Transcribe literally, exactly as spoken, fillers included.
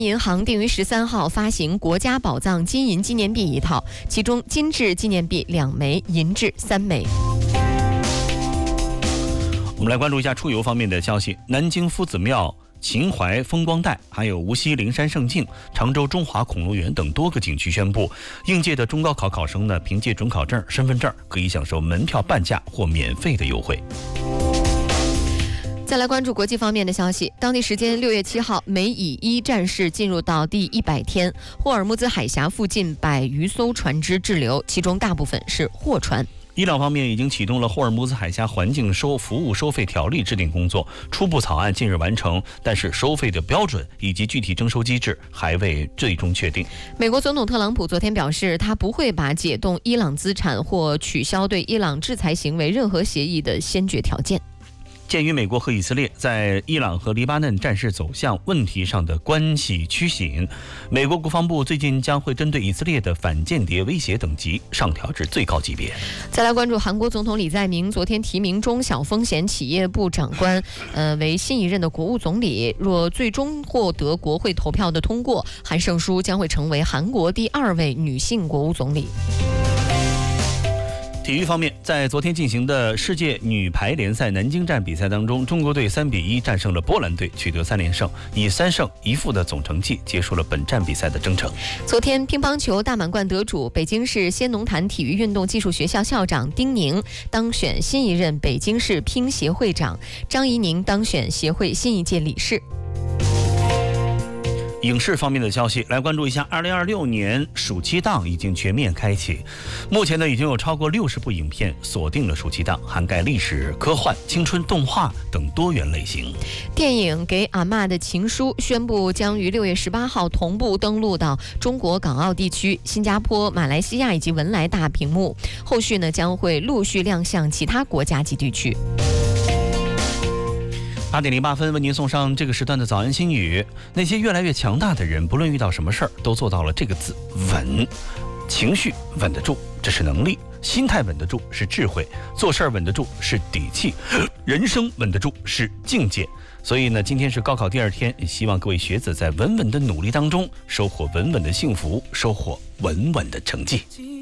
银行定于十三号发行国家宝藏金银纪念币一套，其中金质纪念币两枚，银质三枚。 我们来关注一下出游方面的消息。南京夫子庙、秦淮风光带，还有无锡灵山胜境、常州中华恐龙园等多个景区宣布，应届的中高考考生呢，凭借准考证、身份证可以享受门票半价或免费的优惠。 再来关注国际方面的消息。当地时间六月七号，美以一战事进入到第一百天，霍尔木兹海峡附近百余艘船只滞留，其中大部分是货船。 伊朗方面已经启动了霍尔木兹海峡环境收服务收费条例制定工作，初步草案近日完成，但是收费的标准以及具体征收机制还未最终确定。 美国总统特朗普昨天表示，他不会把解冻伊朗资产或取消对伊朗制裁行为任何协议的先决条件。 鉴于美国和以色列在伊朗和黎巴嫩战事走向问题上的关系趋紧，美国国防部最近将会针对以色列的反间谍威胁等级上调至最高级别。 再来关注韩国总统李在明昨天提名中小风险企业部长官，呃，为新一任的国务总理。若最终获得国会投票的通过，韩胜书将会成为韩国第二位女性国务总理。 体育方面，在昨天进行的世界女排联赛南京站比赛当中，中国队三比一战胜了波兰队，取得三连胜，以三胜一负的总成绩结束了本站比赛的征程。 昨天，乒乓球大满贯得主北京市先农坛体育运动技术学校校长丁宁当选新一任北京市乒协会长，张怡宁当选协会新一届理事。 影视方面的消息，来关注一下。二零二六年暑期档已经全面开启，目前呢已经有超过六十部影片锁定了暑期档，涵盖历史、科幻、青春、动画等多元类型。 电影《给阿嬷的情书》宣布将于六月十八号同步登陆到中国港澳地区、新加坡、马来西亚以及文莱大屏幕，后续呢将会陆续亮相其他国家及地区。 八点零八分，为您送上这个时段的早安心语。那些越来越强大的人，不论遇到什么事儿，都做到了这个字：稳。情绪稳得住，这是能力；心态稳得住是智慧；做事儿稳得住是底气；人生稳得住是境界。所以呢，今天是高考第二天，希望各位学子在稳稳的努力当中，收获稳稳的幸福，收获稳稳的成绩。